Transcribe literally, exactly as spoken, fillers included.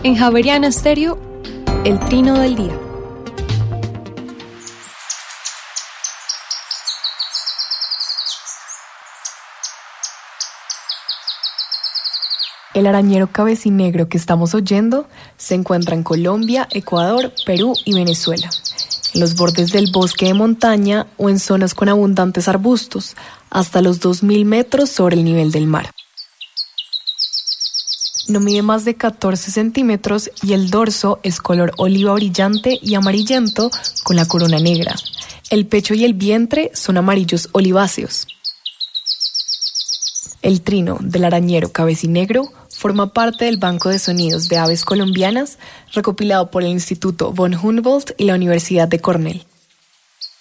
En Javeriana Estéreo, el trino del día. El arañero cabecinegro que estamos oyendo se encuentra en Colombia, Ecuador, Perú y Venezuela, en los bordes del bosque de montaña o en zonas con abundantes arbustos, hasta los dos mil metros sobre el nivel del mar. No mide más de catorce centímetros y el dorso es color oliva brillante y amarillento con la corona negra. El pecho y el vientre son amarillos oliváceos. El trino del arañero cabecinegro forma parte del Banco de Sonidos de Aves Colombianas recopilado por el Instituto von Humboldt y la Universidad de Cornell.